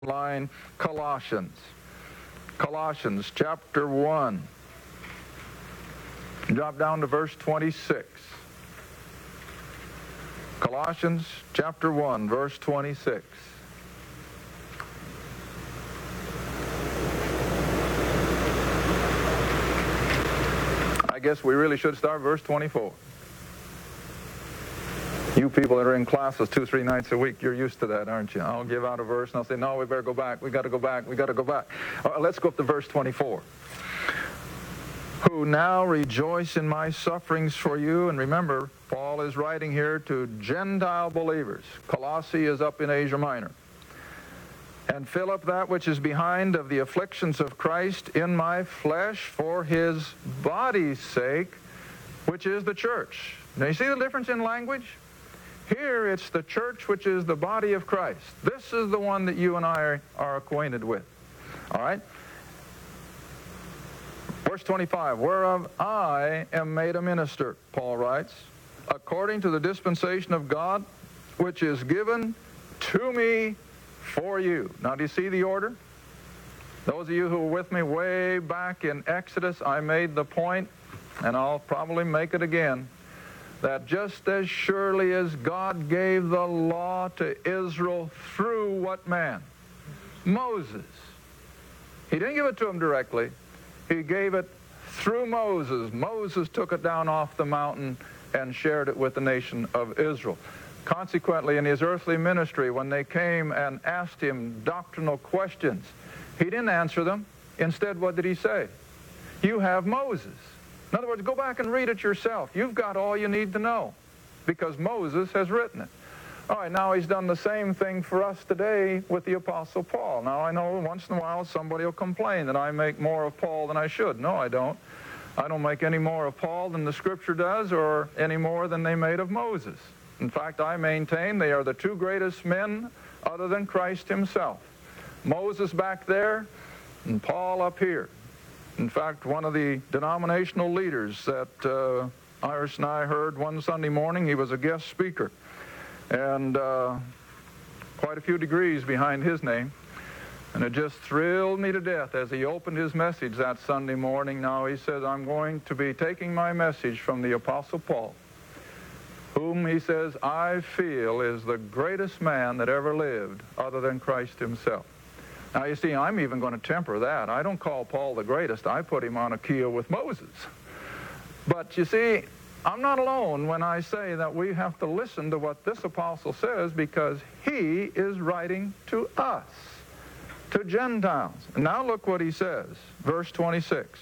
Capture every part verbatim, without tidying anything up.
line Colossians. Colossians chapter one. Drop down to verse twenty-six. Colossians chapter one, verse twenty-six. I guess we really should start verse twenty-four. You people that are in classes two, three nights a week, you're used to that, aren't you? I'll give out a verse and I'll say, no, we better go back. We got to go back. We got to go back. All right, let's go up to verse twenty-four. Who now rejoice in my sufferings for you. And remember, Paul is writing here to Gentile believers. Colossae is up in Asia Minor. And fill up that which is behind of the afflictions of Christ in my flesh for his body's sake, which is the church. Now you see the difference in language? Here it's the church, which is the body of Christ. This is the one that you and I are, are acquainted with. All right? Verse twenty-five, whereof I am made a minister, Paul writes, according to the dispensation of God, which is given to me for you. Now, do you see the order? Those of you who were with me way back in Exodus, I made the point, and I'll probably make it again, that just as surely as God gave the law to Israel through what man? Moses. He didn't give it to him directly. He gave it through Moses. Moses took it down off the mountain and shared it with the nation of Israel. Consequently, in his earthly ministry, when they came and asked him doctrinal questions, he didn't answer them. Instead, what did he say? You have Moses. In other words, go back and read it yourself. You've got all you need to know because Moses has written it. All right, now he's done the same thing for us today with the Apostle Paul. Now, I know once in a while somebody will complain that I make more of Paul than I should. No, I don't. I don't make any more of Paul than the Scripture does or any more than they made of Moses. In fact, I maintain they are the two greatest men other than Christ himself. Moses back there and Paul up here. In fact, one of the denominational leaders that uh, Iris and I heard one Sunday morning, he was a guest speaker. And uh, quite a few degrees behind his name. And it just thrilled me to death as he opened his message that Sunday morning. Now he says, I'm going to be taking my message from the Apostle Paul, whom he says, I feel is the greatest man that ever lived other than Christ himself. Now you see, I'm even going to temper that. I don't call Paul the greatest. I put him on a keel with Moses. But you see, I'm not alone when I say that we have to listen to what this apostle says because he is writing to us, to Gentiles. And now look what he says, verse twenty-six.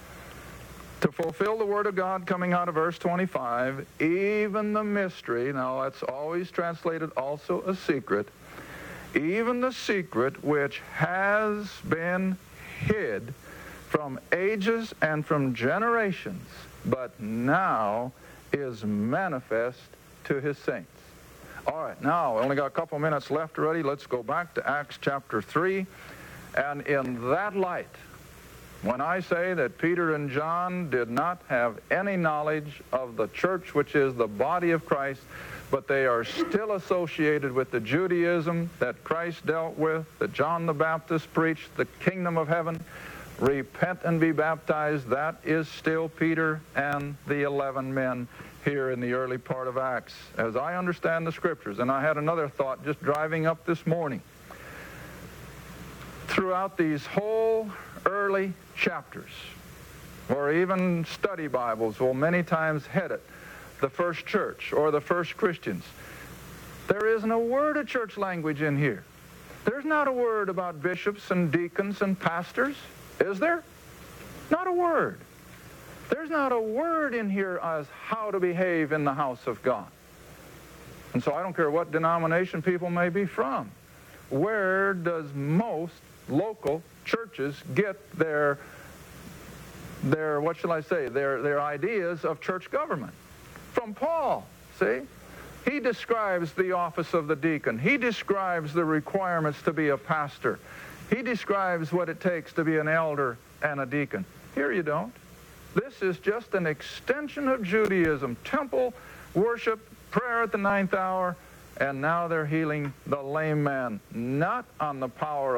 To fulfill the word of God coming out of verse twenty-five, even the mystery, now that's always translated also a secret, even the secret which has been hid from ages and from generations, but now is manifest to his saints. All right, now, we only got a couple minutes left already. Let's go back to Acts chapter three. And in that light, when I say that Peter and John did not have any knowledge of the church, which is the body of Christ, but they are still associated with the Judaism that Christ dealt with, that John the Baptist preached, the kingdom of heaven, repent and be baptized, that is still Peter and the eleven men here in the early part of Acts, as I understand the Scriptures. And I had another thought just driving up this morning. Throughout these whole early chapters, or even study Bibles will many times head it, the first church or the first Christians, there isn't a word of church language in here. There's not a word about bishops and deacons and pastors. Is there? Not a word. There's not a word in here as how to behave in the house of God. And so I don't care what denomination people may be from. Where does most local churches get their, their what shall I say, their, their ideas of church government? From Paul, see? He describes the office of the deacon. He describes the requirements to be a pastor. He describes what it takes to be an elder and a deacon. Here you don't. This is just an extension of Judaism. Temple, worship, prayer at the ninth hour, and now they're healing the lame man, not on the power